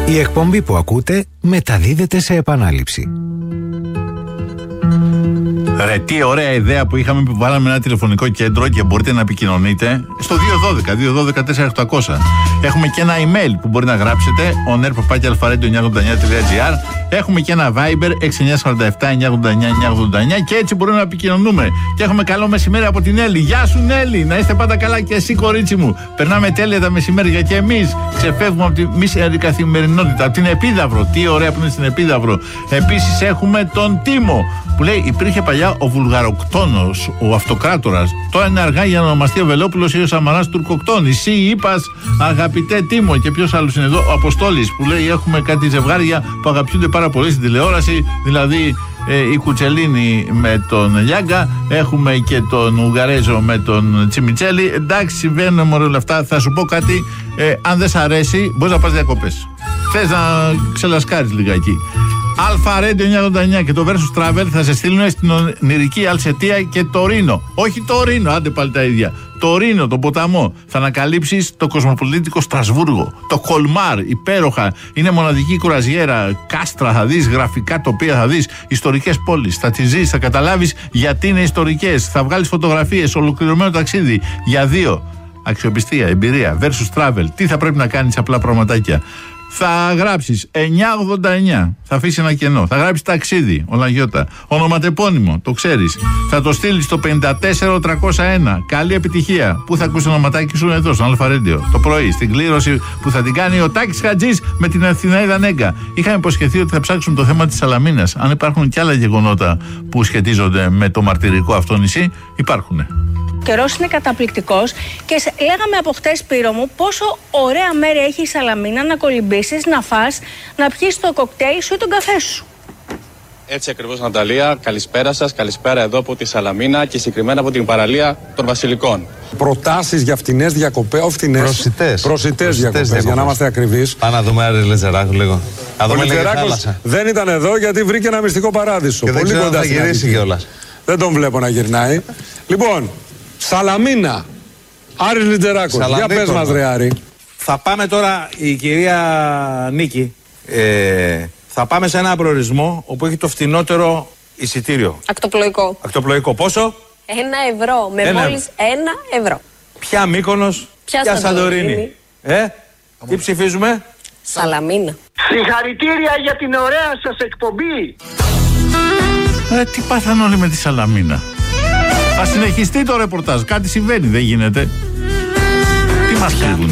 Η εκπομπή που ακούτε μεταδίδεται σε επανάληψη. Ρε, τι ωραία ιδέα που είχαμε που βάλαμε ένα τηλεφωνικό κέντρο και μπορείτε να επικοινωνείτε στο 212-212-4800. Έχουμε και ένα email που μπορεί να γράψετε, oner@alpharedio989.gr. Έχουμε και ένα Viber 6947-989-989 και έτσι μπορούμε να επικοινωνούμε. Και έχουμε καλό μεσημέρι από την Έλλη. Γεια σου, Έλλη! Να είστε πάντα καλά και εσύ, κορίτσι μου. Περνάμε τέλεια τα μεσημέρια και εμείς ξεφεύγουμε από τη μισή καθημερινότητα, από την Επίδαυρο. Τι ωραία που είναι στην Επίδαυρο. Επίσης έχουμε τον Τίμο που λέει: υπήρχε παλιά ο Βουλγαροκτόνος, ο αυτοκράτορας. Τώρα είναι αργά για να ονομαστεί ο Βελόπουλος ή ο Σαμαράς Τουρκοκτών. Εσύ είπας, αγαπητέ Τίμο. Και ποιος άλλος είναι εδώ? Ο Αποστόλης που λέει: έχουμε κάτι ζευγάρια που αγαπιούνται πάρα πολύ στην τηλεόραση. Δηλαδή η Κουτσελίνη με τον Λιάγκα. Έχουμε και τον Ουγγαρέζο με τον Τσιμιτσέλη. Εντάξει, συμβαίνουν μωρέ όλα αυτά. Θα σου πω κάτι. Αν δεν σ' αρέσει, μπορείς να πας διακοπές. Θες να ξελασκάρεις λιγάκι. Αλφα Ρέντιο 989 και το Versus Travel θα σε στείλουν στην ονειρική Αλσετία και το Ρήνο. Όχι το Ρήνο, άντε πάλι τα ίδια. Το Ρήνο, τον ποταμό. Θα ανακαλύψεις το κοσμοπολιτικό Στρασβούργο. Το Κολμάρ, υπέροχα. Είναι μοναδική κουραζιέρα. Κάστρα θα δεις, γραφικά τοπία θα δεις, ιστορικές πόλεις. Θα τις ζεις, θα καταλάβεις γιατί είναι ιστορικές. Θα βγάλεις φωτογραφίες, ολοκληρωμένο ταξίδι για δύο. Αξιοπιστία, εμπειρία, Versus Travel. Τι θα πρέπει να κάνεις, απλά πραγματάκια. Θα γράψεις 989, θα αφήσει ένα κενό. Θα γράψεις ταξίδι, Ολαγιώτα. Ονοματεπώνυμο, το ξέρεις. Θα το στείλεις στο 54301. Καλή επιτυχία. Πού θα ακούσει το ονοματάκι σου? Εδώ, στο Αλφα Ρέντιο. Το πρωί, στην κλήρωση που θα την κάνει ο Τάκης Χατζής με την Αθηναίδα Νέγκα. Είχαμε υποσχεθεί ότι θα ψάξουν το θέμα της Σαλαμίνας. Αν υπάρχουν και άλλα γεγονότα που σχετίζονται με το μαρτυρικό αυτό νησί, υπάρχουν. Ο καιρός είναι καταπληκτικός και λέγαμε από χτες, Σπύρο μου, πόσο ωραία μέρη έχει η Σαλαμίνα να κολυμπήσεις, να φας, να πιεις το κοκτέιλ σου ή τον καφέ σου. Έτσι ακριβώς, Ναταλία. Καλησπέρα σας. Καλησπέρα εδώ από τη Σαλαμίνα και συγκεκριμένα από την παραλία των Βασιλικών. Προτάσεις για φτηνές διακοπές, προσιτές διακοπές, για να είμαστε ακριβείς. Πάμε να δούμε Άρη Λετζεράκου λίγο. Ο Λετζεράκος δεν ήταν εδώ γιατί βρήκε ένα μυστικό παράδεισο. Και πολύ δεν κοντά θα γυρίσει κιόλας. Δεν τον βλέπω να γυρνάει. Λοιπόν, Σαλαμίνα, Άρης Λετζεράκος. Για πες μας ρε Άρη. Θα πάμε τώρα, η κυρία Νίκη, θα πάμε σε ένα προορισμό όπου έχει το φτηνότερο εισιτήριο. Ακτοπλοϊκό. Ακτοπλοϊκό πόσο? 1 ευρώ, με μόλις 1 ευρώ. Ποια Μύκονος, ποια Σαντορίνη. Τι ψηφίζουμε? Σαλαμίνα. Συγχαρητήρια για την ωραία σας εκπομπή. Τι πάθαν όλοι με τη Σαλαμίνα? Θα συνεχιστεί το ρεπορτάζ. Κάτι συμβαίνει, δεν γίνεται. Τι μας κρύβουνε?